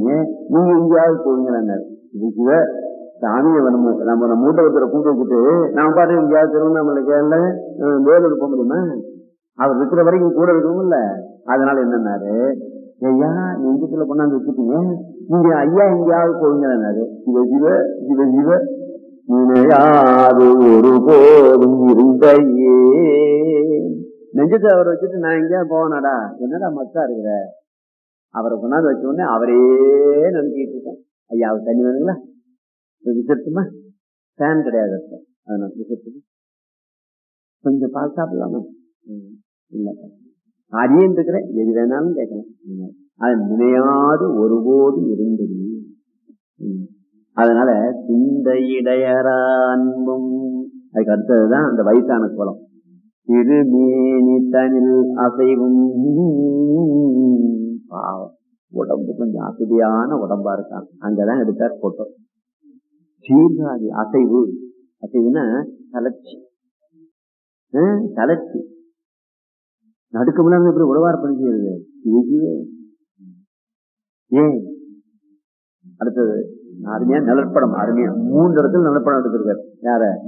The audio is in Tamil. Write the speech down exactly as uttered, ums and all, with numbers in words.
வச்சிருக்கீங்க, நீங்க எங்கேயாவது போவீங்களான்னாரு. இதுக்குவே சாமியை நம்ம நம்ம மூட்டை ஒருத்தரை கூட்டு வச்சுட்டு நான் பாட்டு எங்கேயாவது திருவண்ணாமலை கேரள வேலூர் போக முடியுமா? அவர் இருக்கிற வரைக்கும் கூட இருக்கணும்ல. அதனால என்னன்னாரு, ஐயா நெஞ்சத்துல கொண்டாந்து வச்சுட்டீங்க, நீங்க ஐயா எங்கேயாவது போவீங்கன்னாரு. சிவ சிவ சிவ சிவ நினையாது ஒரு போதும் இருந்தையே. நெஞ்சத்தை அவரை வச்சுட்டு நான் எங்கேயா போவேனாடா, என்னடா மக்கா இருக்கிற? அவரை கொண்டாந்து வச்ச உடனே அவரே நினைச்சிட்டு இருக்கேன். ஐயா அவர் தண்ணி வேணுங்களா, விசத்துமா, ஃபேன் கிடையாது அதனால விசத்துமா, கொஞ்சம் பால் சாப்பிடலாமா? இல்ல அரியன் இருக்கிறேன், எது வேணாலும் கேட்கலாம். அது நினையாது ஒருபோதும் இருந்தது. அதனால சிந்தையிடையரா அன்பும். அதுக்கு அடுத்ததுதான் அந்த வயசான குளம். திருமேனி தனில் அசைவும். பாவம், உடம்பு கொஞ்சம் அசதியான உடம்பா இருக்காங்க. அங்கதான் எடுத்தார் போட்டோ. சீர்காழி அசைவு. அசைவுன்னா தளர்ச்சி, தளர்ச்சி. நடுக்க முடியாம எப்படி உழவார் பண்ணி செய்யறது? ஏன் அடுத்தது அருமையா நிலப்படம், அருமையா மூன்று இடத்துல நிலப்படம் எடுத்திருக்காரு. யார?